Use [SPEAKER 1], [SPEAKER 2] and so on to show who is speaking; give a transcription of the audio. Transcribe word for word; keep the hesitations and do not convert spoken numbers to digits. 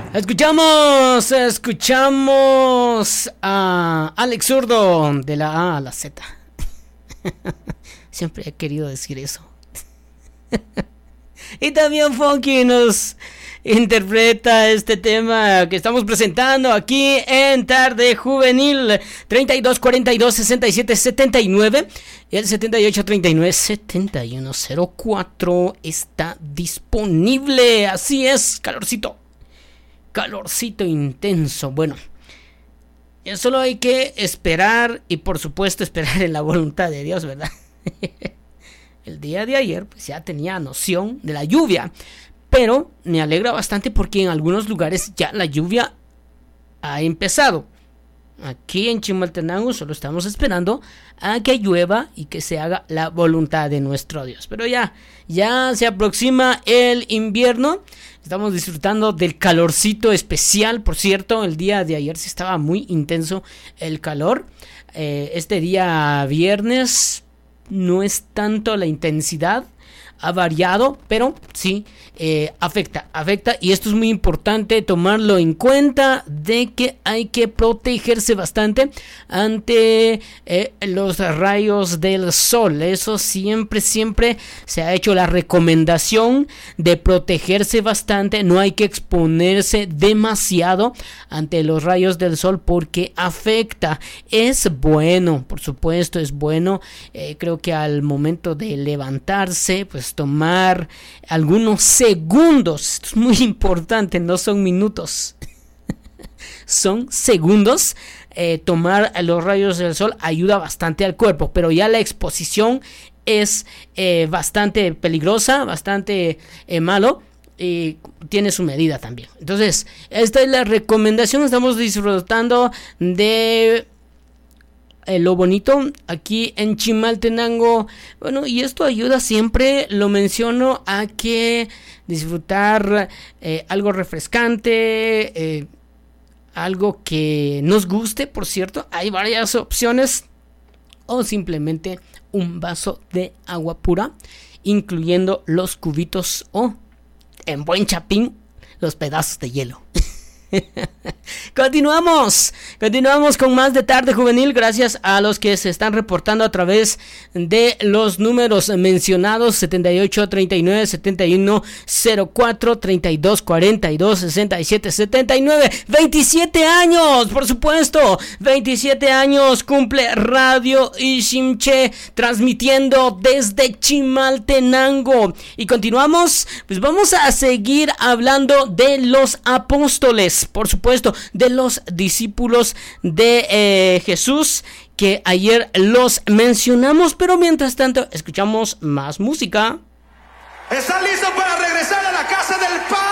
[SPEAKER 1] Escuchamos, escuchamos a Alex Zurdo de la A a la Z. Siempre he querido decir eso. Y también Funky nos interpreta este tema que estamos presentando aquí en Tarde Juvenil. Treinta y dos cuarenta y dos sesenta y siete setenta y nueve y el setenta y ocho treinta y nueve setenta y uno cero cuatro está disponible. Así es, calorcito. Calorcito intenso. Bueno, ya solo hay que esperar y por supuesto esperar en la voluntad de Dios, ¿verdad? El día de ayer pues ya tenía noción de la lluvia, pero me alegra bastante porque en algunos lugares ya la lluvia ha empezado. Aquí en Chimaltenango solo estamos esperando a que llueva y que se haga la voluntad de nuestro Dios. Pero ya, ya se aproxima el invierno. Estamos disfrutando del calorcito especial. Por cierto, el día de ayer sí estaba muy intenso el calor. Eh, este día viernes no es tanto la intensidad. Ha variado, pero sí eh, afecta, afecta y esto es muy importante tomarlo en cuenta de que hay que protegerse bastante ante eh, los rayos del sol. Eso siempre, siempre se ha hecho la recomendación de protegerse bastante. No hay que exponerse demasiado ante los rayos del sol porque afecta. Es bueno, por supuesto, es bueno. Eh, creo que al momento de levantarse, pues tomar algunos segundos, esto es muy importante, no son minutos, son segundos. Eh, tomar los rayos del sol ayuda bastante al cuerpo, pero ya la exposición es eh, bastante peligrosa, bastante eh, malo. Y tiene su medida también. Entonces, esta es la recomendación. Estamos disfrutando de Eh, lo bonito aquí en Chimaltenango. Bueno, y esto ayuda, siempre lo menciono, a que disfrutar eh, algo refrescante, eh, algo que nos guste. Por cierto, hay varias opciones, o simplemente un vaso de agua pura, incluyendo los cubitos o, en buen chapín, los pedazos de hielo. Continuamos, continuamos con más de Tarde Juvenil. Gracias a los que se están reportando a través de los números mencionados: setenta y ocho treinta y nueve setenta y uno cero cuatro, treinta y dos cuarenta y dos sesenta y siete setenta y nueve. veintisiete años, por supuesto, veintisiete años cumple Radio Iximché, transmitiendo desde Chimaltenango. Y continuamos, pues vamos a seguir hablando de los apóstoles, por supuesto, de los discípulos de eh, Jesús, que ayer los mencionamos, pero mientras tanto escuchamos más música.
[SPEAKER 2] ¿Están listos para regresar a la casa del Padre?